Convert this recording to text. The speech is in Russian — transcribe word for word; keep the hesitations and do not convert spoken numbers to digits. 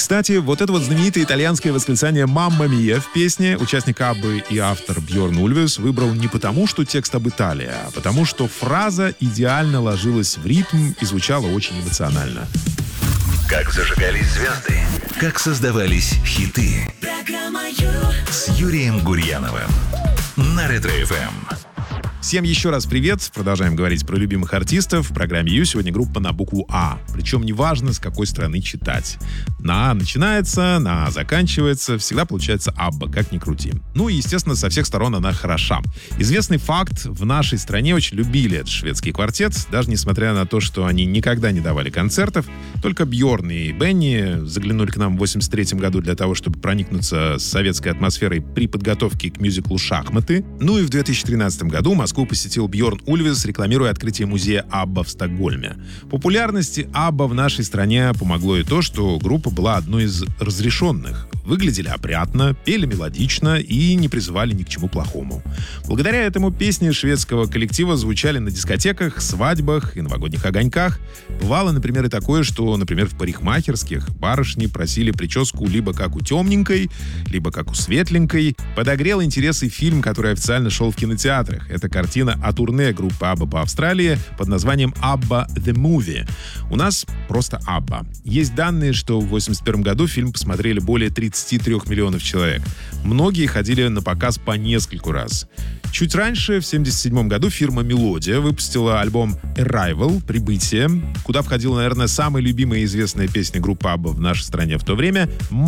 Кстати, вот это вот знаменитое итальянское восклицание «Мамма мия» в песне участник Аббы и автор Бьорн Ульвиус выбрал не потому, что текст об Италии, а потому, что фраза идеально ложилась в ритм и звучала очень эмоционально. Как зажигались звезды, как создавались хиты. Программа Ю с Юрием Гурьяновым на Ретро-эф эм. Всем еще раз привет. Продолжаем говорить про любимых артистов. В программе Ю сегодня группа на букву А. Причем неважно, с какой страны читать. На А начинается, на А заканчивается. Всегда получается Абба, как ни крути. Ну и, естественно, со всех сторон она хороша. Известный факт, в нашей стране очень любили этот шведский квартет, даже несмотря на то, что они никогда не давали концертов. Только Бьорн и Бенни заглянули к нам в восемьдесят третьем году для того, чтобы проникнуться советской атмосферой при подготовке к мюзиклу «Шахматы». Ну и в две тысячи тринадцатом году Москву посетил Бьорн Ульвиус, рекламируя открытие музея Абба в Стокгольме. Популярности Абба в нашей стране помогло и то, что группа была одной из разрешенных. Выглядели опрятно, пели мелодично и не призывали ни к чему плохому. Благодаря этому песни шведского коллектива звучали на дискотеках, свадьбах и новогодних огоньках. Бывало, например, и такое, что, например, в парикмахерских барышни просили прическу либо как у темненькой, либо как у светленькой. Подогрел интересы фильм, который официально шел в кинотеатрах. Это картина о турне группы Абба по Австралии под названием «Абба The Movie». У нас просто Абба. Есть данные, что в восемьдесят первом году фильм посмотрели более тридцати трёх миллионов человек. Многие ходили на показ по нескольку раз. Чуть раньше, в семьдесят седьмом году, фирма «Мелодия» выпустила альбом «Arrival» «Прибытие», куда входила, наверное, самая любимая и известная песня группы Абба в нашей стране в то время